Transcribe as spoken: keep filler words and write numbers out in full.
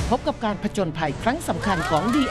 พบกับการผจญภัยครั้งสำคัญของ ดี